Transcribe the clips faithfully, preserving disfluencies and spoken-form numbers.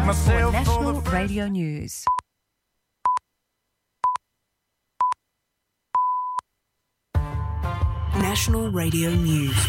myself For for National the Radio News. National Radio News.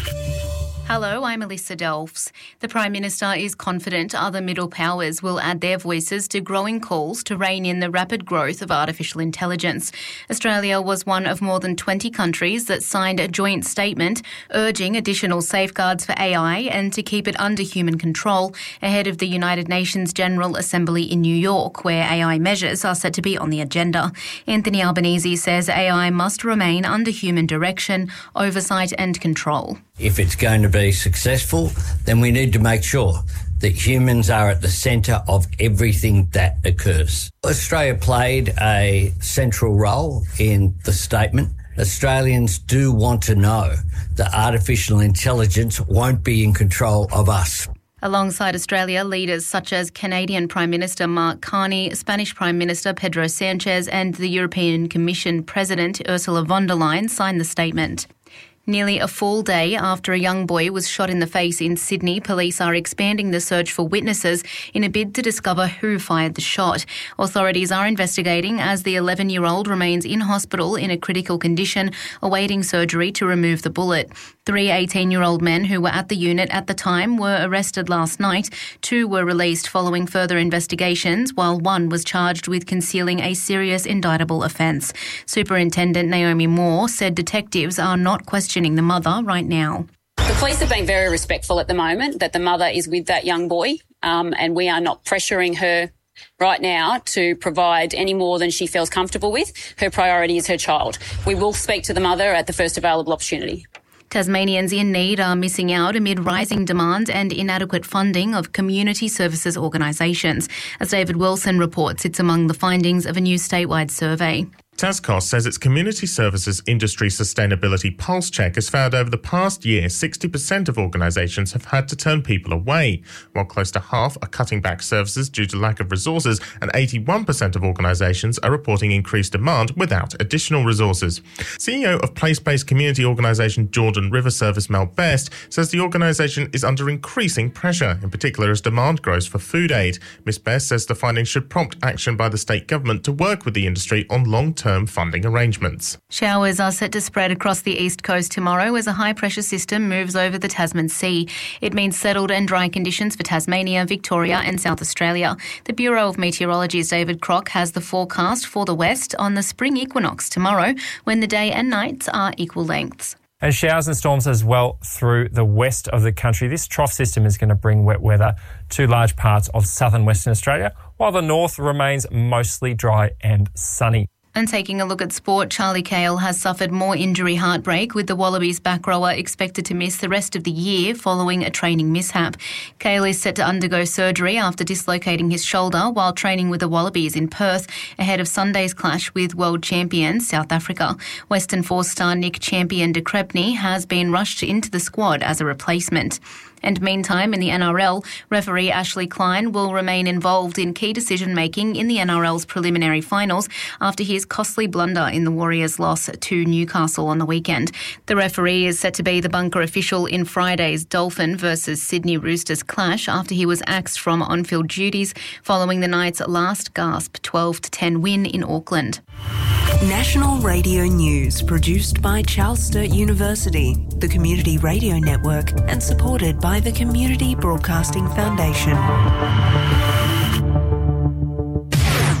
Hello, I'm Alyssa Delfs. The Prime Minister is confident other middle powers will add their voices to growing calls to rein in the rapid growth of artificial intelligence. Australia was one of more than twenty countries that signed a joint statement urging additional safeguards for A I and to keep it under human control ahead of the United Nations General Assembly in New York, where A I measures are set to be on the agenda. Anthony Albanese says A I must remain under human direction, oversight and control. If it's going to be successful, then we need to make sure that humans are at the centre of everything that occurs. Australia played a central role in the statement. Australians do want to know that artificial intelligence won't be in control of us. Alongside Australia, leaders such as Canadian Prime Minister Mark Carney, Spanish Prime Minister Pedro Sanchez and the European Commission President Ursula von der Leyen signed the statement. Nearly a full day after a young boy was shot in the face in Sydney, police are expanding the search for witnesses in a bid to discover who fired the shot. Authorities are investigating as the eleven-year-old remains in hospital in a critical condition, awaiting surgery to remove the bullet. Three eighteen-year-old men who were at the unit at the time were arrested last night. Two were released following further investigations, while one was charged with concealing a serious indictable offence. Superintendent Naomi Moore said detectives are not questioning the mother right now. The police are being very respectful at the moment that the mother is with that young boy, um, and we are not pressuring her right now to provide any more than she feels comfortable with. Her priority is her child. We will speak to the mother at the first available opportunity. Tasmanians in need are missing out amid rising demand and inadequate funding of community services organisations. As David Wilson reports, it's among the findings of a new statewide survey. Tascos says its community services industry sustainability pulse check has found over the past year sixty percent of organisations have had to turn people away, while close to half are cutting back services due to lack of resources, and eighty-one percent of organisations are reporting increased demand without additional resources. C E O of place-based community organisation Jordan River Service Mel Best says the organisation is under increasing pressure, in particular as demand grows for food aid. Miss Best says the findings should prompt action by the state government to work with the industry on long-term funding arrangements. Showers are set to spread across the east coast tomorrow as a high-pressure system moves over the Tasman Sea. It means settled and dry conditions for Tasmania, Victoria and South Australia. The Bureau of Meteorology's David Crock has the forecast for the west on the spring equinox tomorrow, when the day and nights are equal lengths. And showers and storms as well through the west of the country. This trough system is going to bring wet weather to large parts of southern Western Australia, while the north remains mostly dry and sunny. And taking a look at sport, Charlie Cahill has suffered more injury heartbreak, with the Wallabies back rower expected to miss the rest of the year following a training mishap. Cahill is set to undergo surgery after dislocating his shoulder while training with the Wallabies in Perth ahead of Sunday's clash with world champions South Africa. Western Force star Nick Champion de Crespigny has been rushed into the squad as a replacement. And meantime, in the N R L, referee Ashley Klein will remain involved in key decision-making in the N R L's preliminary finals after his costly blunder in the Warriors' loss to Newcastle on the weekend. The referee is set to be the bunker official in Friday's Dolphin versus Sydney Roosters clash after he was axed from on-field duties following the Knights' last gasp twelve to ten win in Auckland. National Radio News, produced by Charles Sturt University, the Community Radio Network, and supported by the Community Broadcasting Foundation.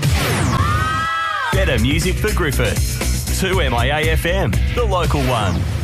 Better music for Griffith. two M I A F M, the local one.